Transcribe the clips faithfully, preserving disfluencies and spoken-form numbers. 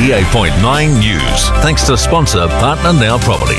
eighty-eight point nine News. Thanks to sponsor Partner Now Property.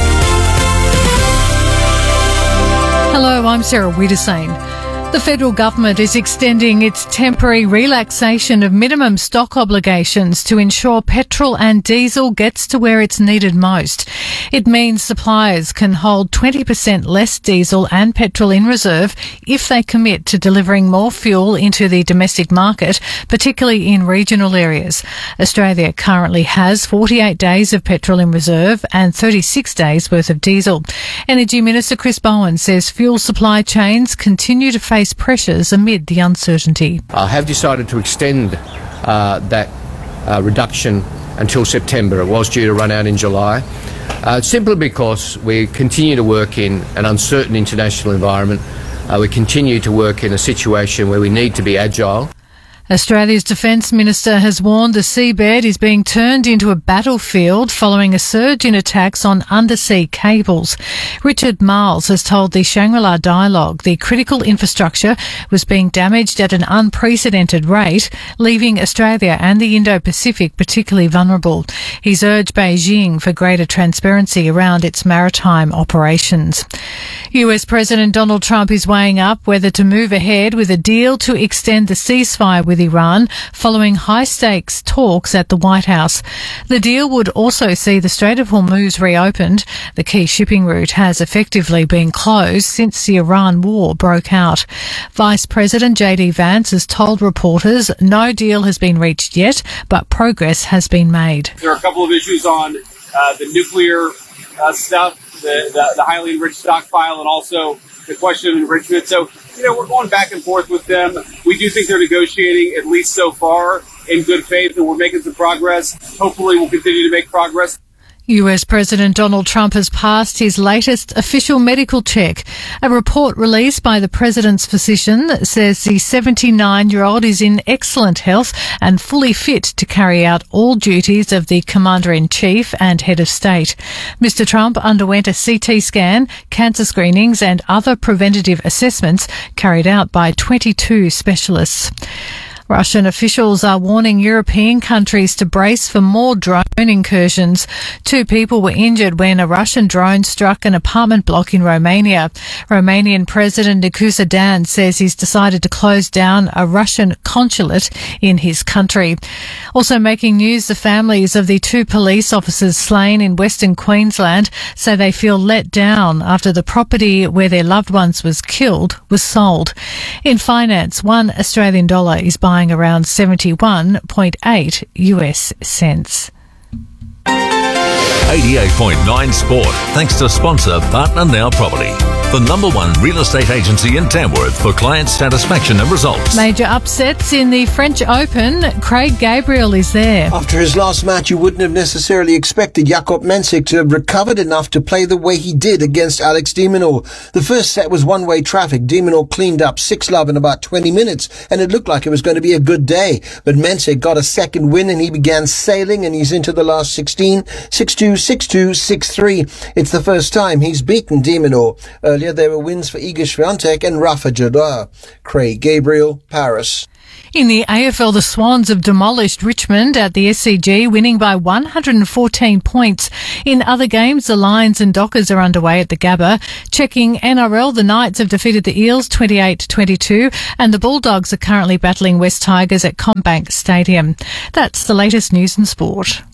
Hello, I'm Sarah Wiedersane. The federal government is extending its temporary relaxation of minimum stock obligations to ensure petrol and diesel gets to where it's needed most. It means suppliers can hold twenty percent less diesel and petrol in reserve if they commit to delivering more fuel into the domestic market, particularly in regional areas. Australia currently has forty-eight days of petrol in reserve and thirty-six days worth of diesel. Energy Minister Chris Bowen says fuel supply chains continue to face pressures amid the uncertainty. I have decided to extend uh, that uh, reduction until September. It was due to run out in July, uh, simply because we continue to work in an uncertain international environment. Uh, we continue to work in a situation where we need to be agile. Australia's Defence Minister has warned the seabed is being turned into a battlefield following a surge in attacks on undersea cables. Richard Marles has told the Shangri-La Dialogue the critical infrastructure was being damaged at an unprecedented rate, leaving Australia and the Indo-Pacific particularly vulnerable. He's urged Beijing for greater transparency around its maritime operations. U S President Donald Trump is weighing up whether to move ahead with a deal to extend the ceasefire with Iran following high-stakes talks at the White House. The deal would also see the Strait of Hormuz reopened. The key shipping route has effectively been closed since the Iran war broke out. Vice President J D Vance has told reporters no deal has been reached yet, but progress has been made. There are a couple of issues on uh, the nuclear uh, stuff, the, the, the highly enriched stockpile, and also the question of enrichment. So, you know, we're going back and forth with them. We do think they're negotiating, at least so far, in good faith, and we're making some progress. Hopefully we'll continue to make progress. U S President Donald Trump has passed his latest official medical check. A report released by the president's physician says the seventy-nine-year-old is in excellent health and fully fit to carry out all duties of the Commander-in-Chief and Head of State. Mister Trump underwent a C T scan, cancer screenings and other preventative assessments carried out by twenty-two specialists. Russian officials are warning European countries to brace for more drone incursions. Two people were injured when a Russian drone struck an apartment block in Romania. Romanian President Nicușa Dan says he's decided to close down a Russian consulate in his country. Also making news, the families of the two police officers slain in Western Queensland say they feel let down after the property where their loved ones was killed was sold. In finance, one Australian dollar is buying around seventy-one point eight U S cents. eighty-eight point nine Sport, thanks to sponsor Partner Now Property, the number one real estate agency in Tamworth for client satisfaction and results. Major upsets in the French Open. Craig Gabriel is there. After his last match, you wouldn't have necessarily expected Jakub Mensik to have recovered enough to play the way he did against Alex de Minaur. The first set was one-way traffic. De Minaur cleaned up six love in about twenty minutes, and it looked like it was going to be a good day. But Mensik got a second win, and he began sailing, and he's into the last sixteen, six two, six two, six three. It's the first time he's beaten de Minaur. Earlier, there were wins for Iga Swiatek and Rafa Nadal. Craig Gabriel, Paris. In the A F L, the Swans have demolished Richmond at the S C G, winning by one hundred fourteen points. In other games, the Lions and Dockers are underway at the Gabba. Checking N R L, the Knights have defeated the Eels twenty-eight to twenty-two, and the Bulldogs are currently battling West Tigers at Combank Stadium. That's the latest news and sport.